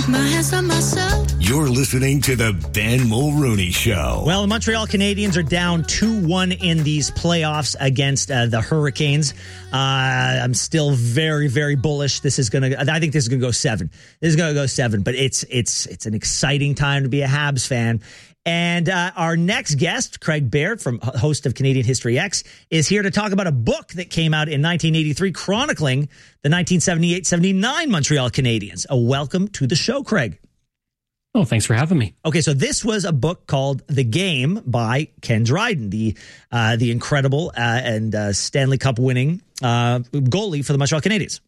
my hands on myself. You're listening to the Ben Mulrooney Show. Well, the Montreal Canadiens are down 2-1 in these playoffs against the Hurricanes. I'm still very, very bullish. I think this is going to go 7. This is going to go 7, but it's an exciting time to be a Habs fan. And our next guest, Craig Baird, host of Canadian History X, is here to talk about a book that came out in 1983 chronicling the 1978-79 Montreal Canadiens. A welcome to the show, Craig. Oh, thanks for having me. Okay, so this was a book called The Game by Ken Dryden, the incredible and Stanley Cup winning goalie for the Montreal Canadiens.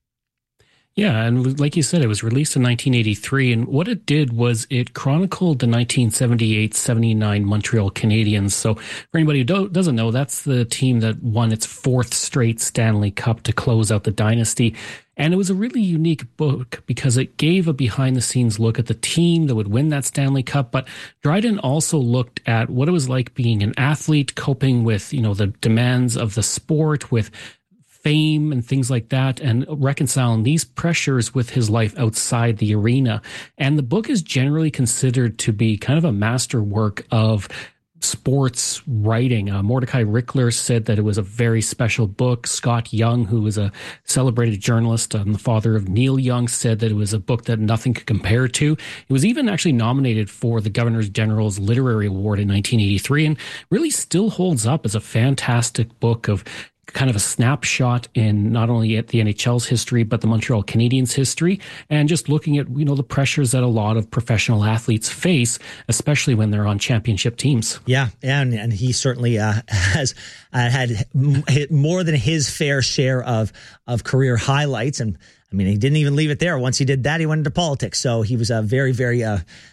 Yeah, and like you said, it was released in 1983, and what it did was it chronicled the 1978-79 Montreal Canadiens. So for anybody who doesn't know, that's the team that won its 4th straight Stanley Cup to close out the dynasty. And it was a really unique book because it gave a behind-the-scenes look at the team that would win that Stanley Cup. But Dryden also looked at what it was like being an athlete, coping with, the demands of the sport, with fame and things like that, and reconciling these pressures with his life outside the arena. And the book is generally considered to be kind of a masterwork of sports writing. Mordecai Rickler said that it was a very special book. Scott Young, who was a celebrated journalist and the father of Neil Young, said that it was a book that nothing could compare to. It was even actually nominated for the Governor General's Literary Award in 1983 and really still holds up as a fantastic book of kind of a snapshot in not only at the NHL's history, but the Montreal Canadiens' history, and just looking at, the pressures that a lot of professional athletes face, especially when they're on championship teams. Yeah, and he certainly has had more than his fair share of career highlights. And I mean, he didn't even leave it there. Once he did that, he went into politics. So he was a very, very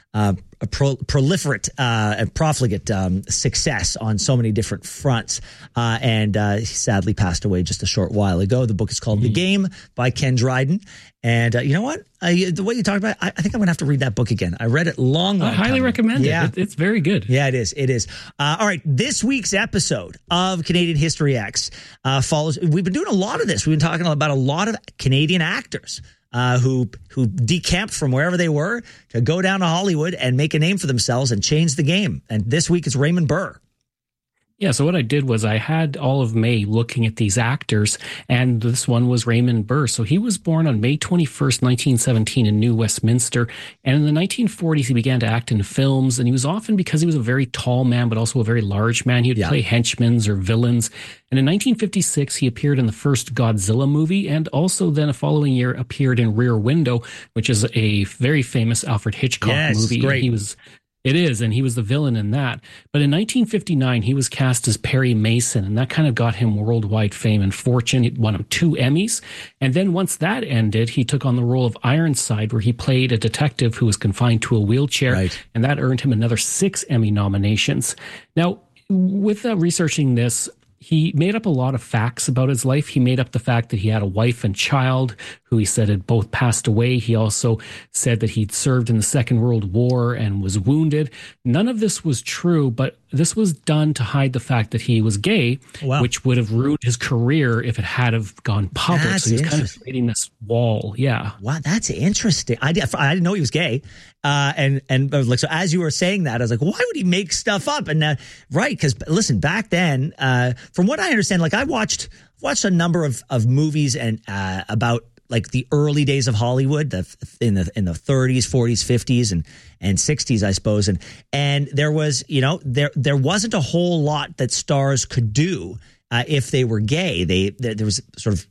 proliferate and profligate success on so many different fronts. And he sadly passed away just a short while ago. The book is called The Game by Ken Dryden. And you know what? The way you talked about it, I think I'm going to have to read that book again. I read it long I highly recommend it. It's very good. Yeah, it is. It is. All right. This week's episode of Canadian History X follows. We've been doing a lot of this. We've been talking about a lot of Canadian actors who decamped from wherever they were to go down to Hollywood and make a name for themselves and change the game. And this week it's Raymond Burr. Yeah, so what I did was I had all of May looking at these actors, and this one was Raymond Burr. So he was born on May 21st, 1917 in New Westminster, and in the 1940s he began to act in films, and he was often, because he was a very tall man but also a very large man, he would play henchmen or villains. And in 1956 he appeared in the first Godzilla movie, and also then a following year appeared in Rear Window, which is a very famous Alfred Hitchcock movie. Great. It is, and he was the villain in that. But in 1959, he was cast as Perry Mason, and that kind of got him worldwide fame and fortune. He won him 2 Emmys. And then once that ended, he took on the role of Ironside, where he played a detective who was confined to a wheelchair, and that earned him another 6 Emmy nominations. Now, with researching this, he made up a lot of facts about his life. He made up the fact that he had a wife and child who he said had both passed away. He also said that he'd served in the Second World War and was wounded. None of this was true, but this was done to hide the fact that he was gay, which would have ruined his career if it had have gone public. So he's kind of creating this wall. Yeah. Wow, that's interesting. I didn't know he was gay. And like, so as you were saying that, I was like, why would he make stuff up? And right, because listen, back then, from what I understand, like I watched a number of movies and about like the early days of Hollywood, in the 30s, 40s, 50s, and 60s, I suppose, and there was, there wasn't a whole lot that stars could do if they were gay. There was sort of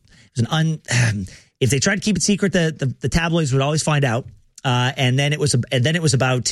if they tried to keep it secret, the tabloids would always find out, and then it was about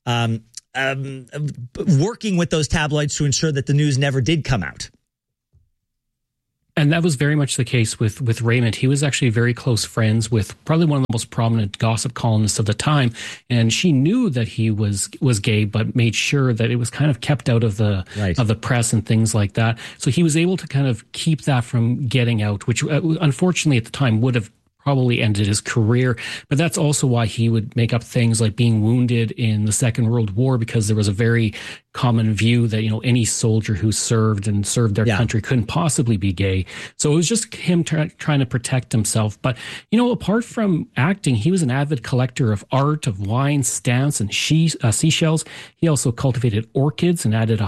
working with those tabloids to ensure that the news never did come out. And that was very much the case with Raymond. He was actually very close friends with probably one of the most prominent gossip columnists of the time. And she knew that he was gay, but made sure that it was kind of kept out of the press and things like that. So he was able to kind of keep that from getting out, which unfortunately at the time would have probably ended his career. But that's also why he would make up things like being wounded in the Second World War, because there was a very common view that, any soldier who served their country couldn't possibly be gay. So it was just him trying to protect himself. But, apart from acting, he was an avid collector of art, of wine, stamps, and seashells. He also cultivated orchids and added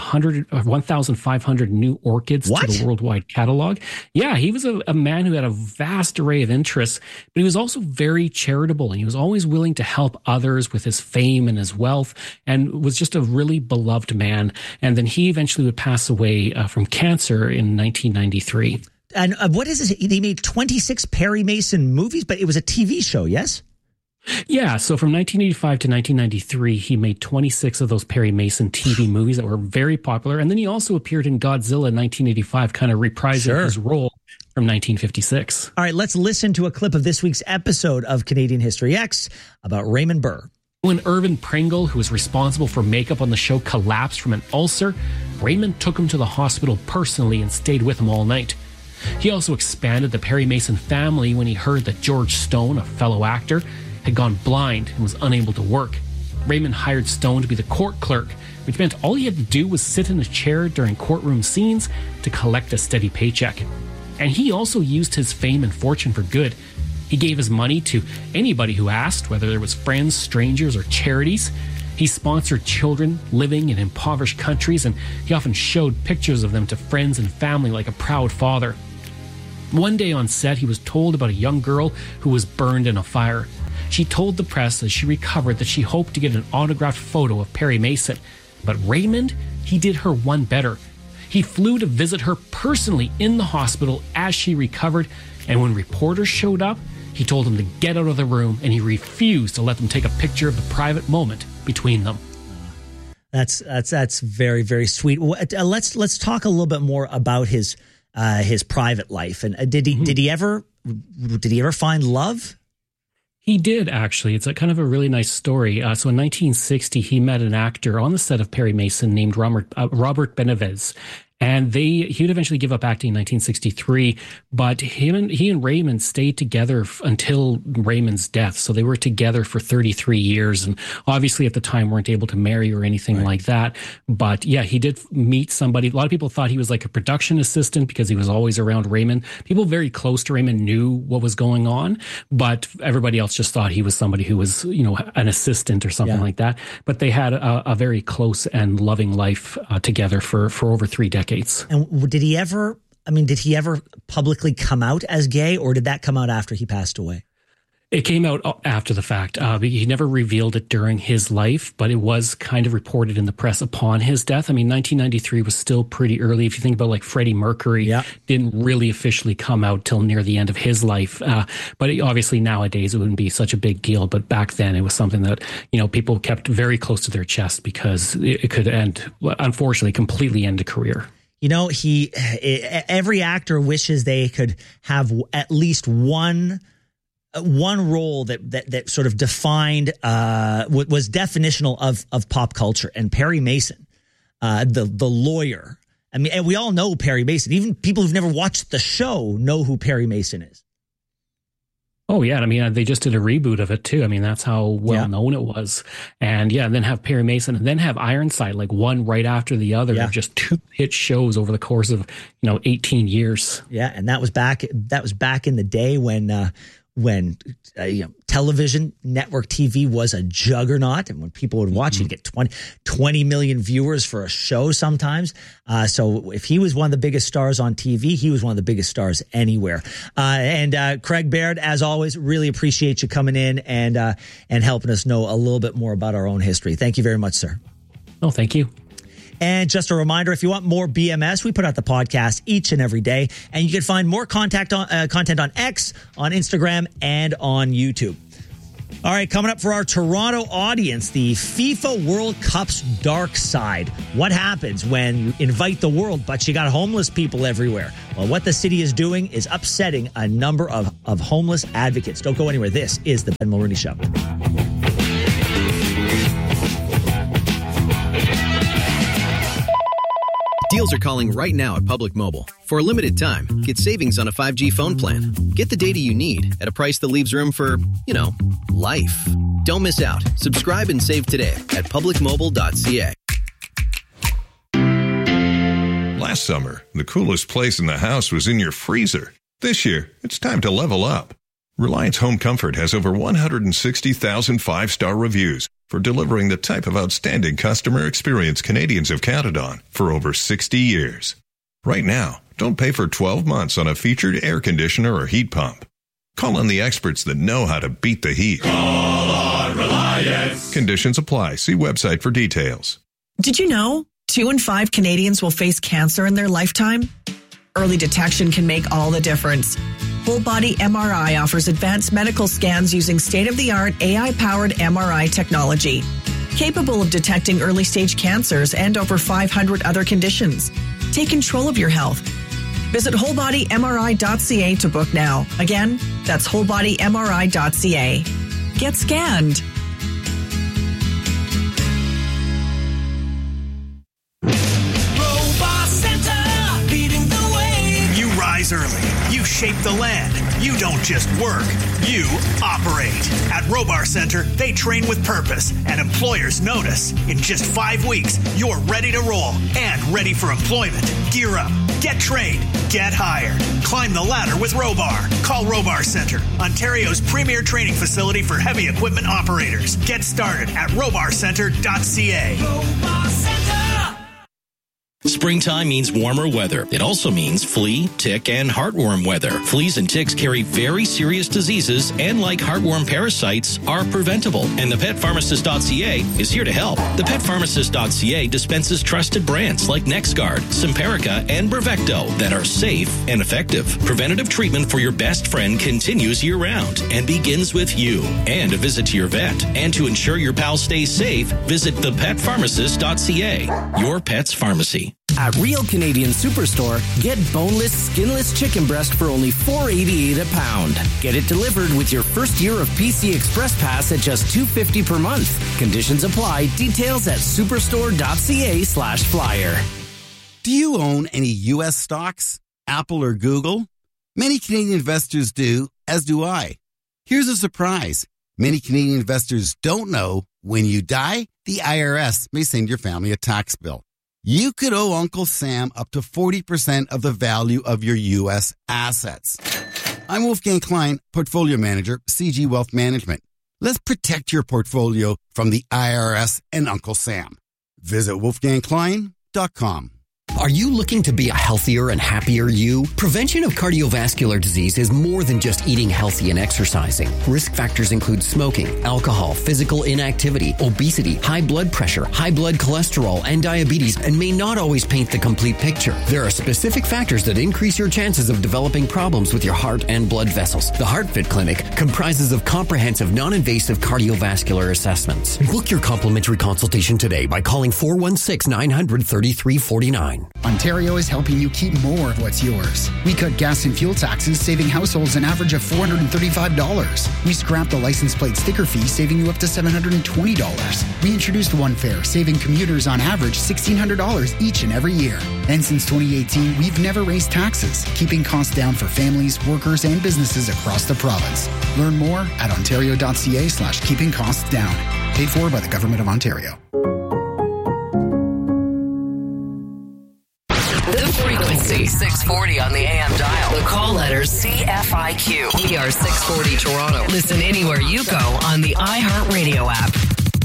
1,500 new orchids to the worldwide catalog. Yeah, he was a man who had a vast array of interests, but he was also very charitable, and he was always willing to help others with his fame and his wealth, and was just a really beloved man. And then he eventually would pass away from cancer in 1993. And what is this? They made 26 Perry Mason movies, but it was a TV show, yes? Yeah, so from 1985 to 1993, he made 26 of those Perry Mason TV movies that were very popular. And then he also appeared in Godzilla in 1985, kind of reprising his role from 1956. All right, let's listen to a clip of this week's episode of Canadian History X about Raymond Burr. When Irvin Pringle, who was responsible for makeup on the show, collapsed from an ulcer, Raymond took him to the hospital personally and stayed with him all night. He also expanded the Perry Mason family when he heard that George Stone, a fellow actor, had gone blind and was unable to work. Raymond hired Stone to be the court clerk, which meant all he had to do was sit in a chair during courtroom scenes to collect a steady paycheck. And he also used his fame and fortune for good. He gave his money to anybody who asked, whether there was friends, strangers, or charities. He sponsored children living in impoverished countries, and he often showed pictures of them to friends and family like a proud father. One day on set, he was told about a young girl who was burned in a fire. She told the press as she recovered that she hoped to get an autographed photo of Perry Mason. But Raymond, he did her one better. He flew to visit her personally in the hospital as she recovered, and when reporters showed up, he told them to get out of the room, and he refused to let them take a picture of the private moment between them. That's very, very sweet. Let's talk a little bit more about his private life. And did he ever find love? He did, actually. It's a kind of a really nice story. So in 1960, he met an actor on the set of Perry Mason named Robert Benavides. And he would eventually give up acting in 1963, but he and Raymond stayed together until Raymond's death. So they were together for 33 years, and obviously at the time weren't able to marry or anything like that. But yeah, he did meet somebody. A lot of people thought he was like a production assistant because he was always around Raymond. People very close to Raymond knew what was going on, but everybody else just thought he was somebody who was, an assistant or something like that. But they had a very close and loving life together for over 3 decades. And did he ever publicly come out as gay, or did that come out after he passed away? It came out after the fact. He never revealed it during his life, but it was kind of reported in the press upon his death. I mean, 1993 was still pretty early. If you think about like Freddie Mercury, didn't really officially come out till near the end of his life. But obviously nowadays it wouldn't be such a big deal. But back then it was something that, people kept very close to their chest because it could unfortunately, completely end a career. Every actor wishes they could have at least one role that sort of defined was definitional of pop culture. And Perry Mason, the lawyer. I mean, and we all know Perry Mason. Even people who've never watched the show know who Perry Mason is. Oh, yeah. I mean, they just did a reboot of it, too. I mean, that's how well known it was. And then have Perry Mason and then have Ironside, like one right after the other, just 2 hit shows over the course of, 18 years. Yeah. And that was back in the day when television, network TV was a juggernaut, and when people would watch, you'd get 20 million viewers for a show sometimes. So if he was one of the biggest stars on TV, he was one of the biggest stars anywhere. And Craig Baird, as always, really appreciate you coming in and helping us know a little bit more about our own history. Thank you very much, sir. Oh, thank you. And just a reminder, if you want more BMS, we put out the podcast each and every day. And you can find more content on X, on Instagram, and on YouTube. All right, coming up for our Toronto audience, the FIFA World Cup's dark side. What happens when you invite the world, but you got homeless people everywhere? Well, what the city is doing is upsetting a number of homeless advocates. Don't go anywhere. This is the Ben Mulroney Show. Deals are calling right now at Public Mobile. For a limited time, get savings on a 5G phone plan. Get the data you need at a price that leaves room for, life. Don't miss out. Subscribe and save today at publicmobile.ca. Last summer, the coolest place in the house was in your freezer. This year, it's time to level up. Reliance Home Comfort has over 160,000 five-star reviews for delivering the type of outstanding customer experience Canadians have counted on for over 60 years. Right now, don't pay for 12 months on a featured air conditioner or heat pump. Call on the experts that know how to beat the heat. Call on Reliance. Conditions apply. See website for details. Did you know 2 in 5 Canadians will face cancer in their lifetime? Early detection can make all the difference. Whole Body MRI offers advanced medical scans using state-of-the-art AI-powered MRI technology, capable of detecting early-stage cancers and over 500 other conditions. Take control of your health. Visit wholebodymri.ca to book now. Again, that's wholebodymri.ca. Get scanned. Robot Center, leading the way. You rise early. You shape the land. You don't just work. You operate. At Robar Center, they train with purpose, and employers notice. In just 5 weeks, you're ready to roll and ready for employment. Gear up. Get trained. Get hired. Climb the ladder with Robar. Call Robar Center, Ontario's premier training facility for heavy equipment operators. Get started at robarcenter.ca. Robar Center. Springtime means warmer weather. It also means flea, tick, and heartworm weather. Fleas and ticks carry very serious diseases and, like heartworm parasites, are preventable. And the PetPharmacist.ca is here to help. The PetPharmacist.ca dispenses trusted brands like NexGard, Simparica, and Brevecto that are safe and effective. Preventative treatment for your best friend continues year-round and begins with you and a visit to your vet. And to ensure your pal stays safe, visit thepetpharmacist.ca, your pet's pharmacy. At Real Canadian Superstore, get boneless, skinless chicken breast for only $4.88 a pound. Get it delivered with your first year of PC Express Pass at just $2.50 per month. Conditions apply. Details at superstore.ca/flyer. Do you own any U.S. stocks? Apple or Google? Many Canadian investors do, as do I. Here's a surprise. Many Canadian investors don't know when you die, the IRS may send your family a tax bill. You could owe Uncle Sam up to 40% of the value of your U.S. assets. I'm Wolfgang Klein, Portfolio Manager, CG Wealth Management. Let's protect your portfolio from the IRS and Uncle Sam. Visit wolfgangklein.com. Are you looking to be a healthier and happier you? Prevention of cardiovascular disease is more than just eating healthy and exercising. Risk factors include smoking, alcohol, physical inactivity, obesity, high blood pressure, high blood cholesterol, and diabetes, and may not always paint the complete picture. There are specific factors that increase your chances of developing problems with your heart and blood vessels. The HeartFit Clinic comprises of comprehensive, non-invasive cardiovascular assessments. Book your complimentary consultation today by calling 416-900-3349. Ontario is helping you keep more of what's yours. We cut gas and fuel taxes, saving households an average of $435. We scrapped the license plate sticker fee, saving you up to $720. We introduced One Fare, saving commuters on average $1,600 each and every year. And since 2018, we've never raised taxes, keeping costs down for families, workers, and businesses across the province. Learn more at ontario.ca/keeping costs down. Paid for by the Government of Ontario. The frequency, 640 on the AM dial. The call letters CFIQ. ER 640 Toronto. Listen anywhere you go on the iHeartRadio app.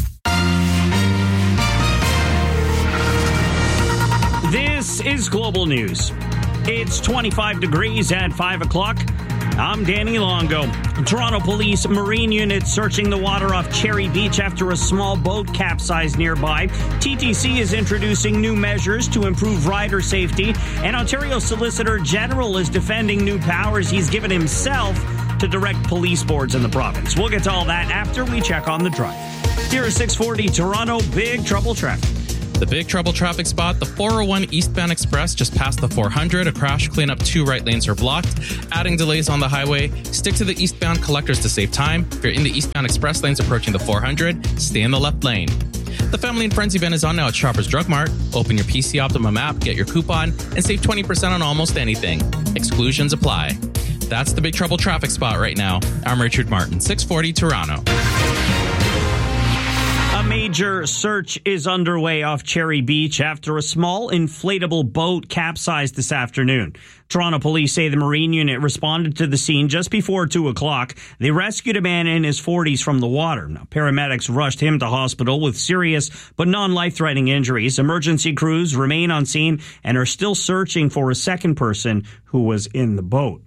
This is Global News. It's 25 degrees at 5 o'clock. I'm Danny Longo. Toronto Police Marine Unit searching the water off Cherry Beach after a small boat capsized nearby. TTC is introducing new measures to improve rider safety. And Ontario Solicitor General is defending new powers he's given himself to direct police boards in the province. We'll get to all that after we check on the drive. Here is 640 Toronto, big trouble traffic. The big trouble traffic spot, the 401 eastbound express just past the 400. A crash cleanup, 2 right lanes are blocked, adding delays on the highway. Stick to the eastbound collectors to save time. If you're in the eastbound express lanes approaching the 400, stay in the left lane. The Family and Friends event is on now at Shoppers Drug Mart. Open your PC Optimum app, get your coupon, and save 20% on almost anything. Exclusions apply. That's the big trouble traffic spot right now. I'm Richard Martin, 640 Toronto. major search is underway off Cherry Beach after a small inflatable boat capsized this afternoon. Toronto police say the Marine unit responded to the scene just before 2 o'clock. They rescued a man in his 40s from the water. Now, paramedics rushed him to hospital with serious but non-life-threatening injuries. Emergency crews remain on scene and are still searching for a second person who was in the boat.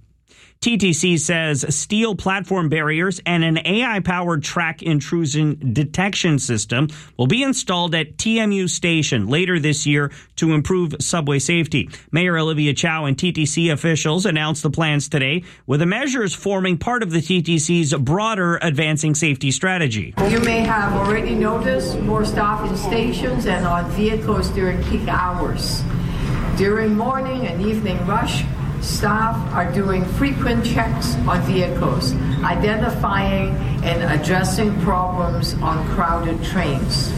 TTC says steel platform barriers and an AI-powered track intrusion detection system will be installed at TMU Station later this year to improve subway safety. Mayor Olivia Chow and TTC officials announced the plans today, with the measures forming part of the TTC's broader advancing safety strategy. You may have already noticed more staff in stations and on vehicles during peak hours. During morning and evening rush, staff are doing frequent checks on vehicles, identifying and addressing problems on crowded trains.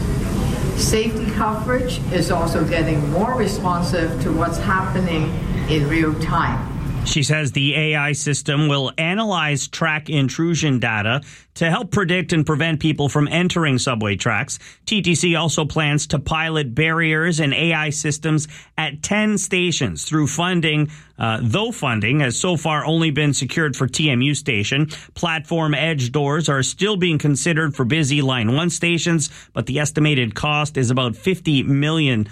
Safety coverage is also getting more responsive to what's happening in real time. She says the AI system will analyze track intrusion data to help predict and prevent people from entering subway tracks. TTC also plans to pilot barriers and AI systems at 10 stations through funding, though funding has so far only been secured for TMU Station. Platform edge doors are still being considered for busy Line 1 stations, but the estimated cost is about $50 million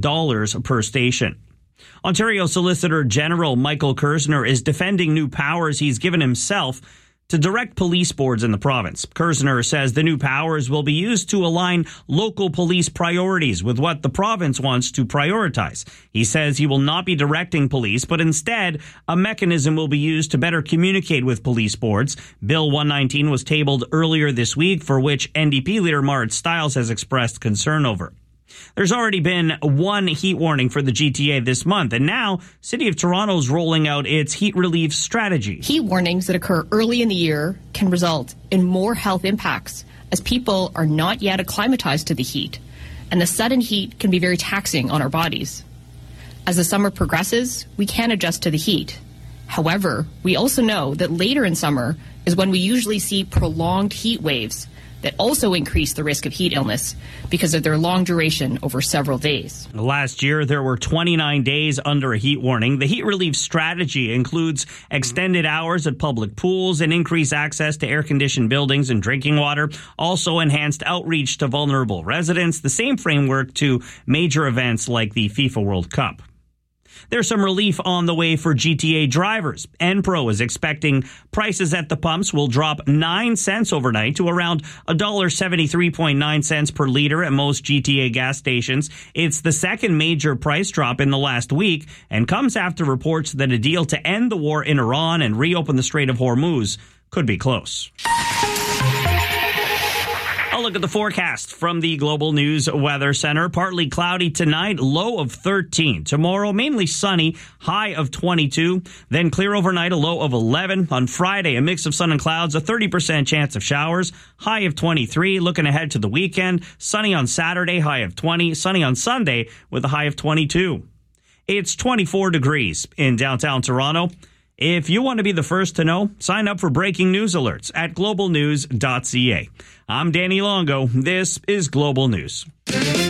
per station. Ontario Solicitor General Michael Kerzner is defending new powers he's given himself to direct police boards in the province. Kerzner says the new powers will be used to align local police priorities with what the province wants to prioritize. He says he will not be directing police, but instead a mechanism will be used to better communicate with police boards. Bill 119 was tabled earlier this week, for which NDP leader Marit Stiles has expressed concern over. There's already been one heat warning for the GTA this month, and now City of Toronto is rolling out its heat relief strategy. Heat warnings that occur early in the year can result in more health impacts, as people are not yet acclimatized to the heat, and the sudden heat can be very taxing on our bodies. As the summer progresses, we can adjust to the heat. However, we also know that later in summer is when we usually see prolonged heat waves that also increase the risk of heat illness because of their long duration over several days. Last year, there were 29 days under a heat warning. The heat relief strategy includes extended hours at public pools and increased access to air-conditioned buildings and drinking water, also enhanced outreach to vulnerable residents, the same framework to major events like the FIFA World Cup. There's some relief on the way for GTA drivers. Enpro is expecting prices at the pumps will drop 9 cents overnight to around $1.73.9 per liter at most GTA gas stations. It's the second major price drop in the last week and comes after reports that a deal to end the war in Iran and reopen the Strait of Hormuz could be close. A look at the forecast from the Global News Weather Center. Partly cloudy tonight, low of 13. Tomorrow, mainly sunny, high of 22. Then clear overnight, a low of 11. On Friday, a mix of sun and clouds, a 30% chance of showers, high of 23. Looking ahead to the weekend, sunny on Saturday, high of 20. Sunny on Sunday with a high of 22. It's 24 degrees in downtown Toronto. If you want to be the first to know, sign up for breaking news alerts at globalnews.ca. I'm Danny Longo. This is Global News.